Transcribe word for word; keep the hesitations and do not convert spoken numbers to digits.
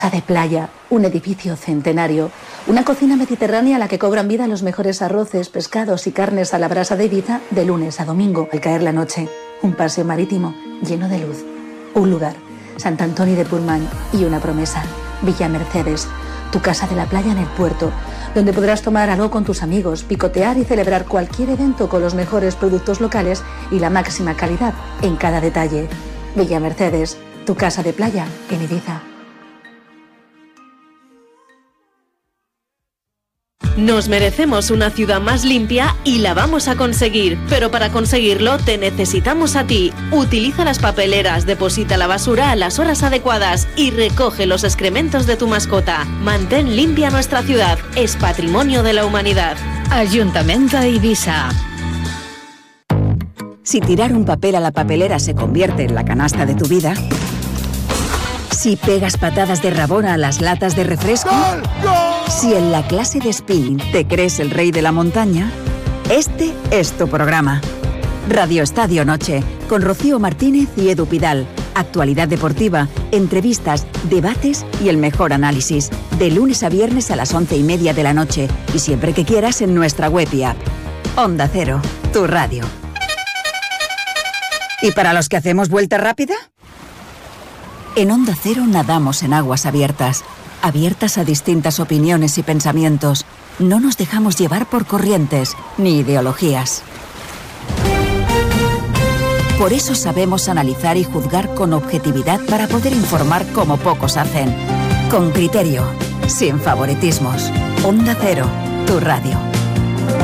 de playa, un edificio centenario, una cocina mediterránea a la que cobran vida los mejores arroces, pescados y carnes a la brasa de Ibiza de lunes a domingo al caer la noche, un paseo marítimo lleno de luz, un lugar, Sant Antoni de Portmany y una promesa, Villa Mercedes, tu casa de la playa en el puerto, donde podrás tomar algo con tus amigos, picotear y celebrar cualquier evento con los mejores productos locales y la máxima calidad en cada detalle. Villa Mercedes, tu casa de playa en Ibiza. Nos merecemos una ciudad más limpia y la vamos a conseguir, pero para conseguirlo te necesitamos a ti. Utiliza las papeleras, deposita la basura a las horas adecuadas y recoge los excrementos de tu mascota. Mantén limpia nuestra ciudad, es patrimonio de la humanidad. Ayuntamiento de Ibiza. Si tirar un papel a la papelera se convierte en la canasta de tu vida, si pegas patadas de rabona a las latas de refresco, ¡Gol! ¡Gol! Si en la clase de spinning te crees el rey de la montaña, este es tu programa. Radio Estadio Noche, con Rocío Martínez y Edu Pidal. Actualidad deportiva, entrevistas, debates y el mejor análisis. De lunes a viernes a las once y media de la noche y siempre que quieras en nuestra web y app. Onda Cero, tu radio. ¿Y para los que hacemos vuelta rápida? En Onda Cero nadamos en aguas abiertas, abiertas a distintas opiniones y pensamientos. No nos dejamos llevar por corrientes ni ideologías. Por eso sabemos analizar y juzgar con objetividad para poder informar como pocos hacen. Con criterio, sin favoritismos. Onda Cero, tu radio.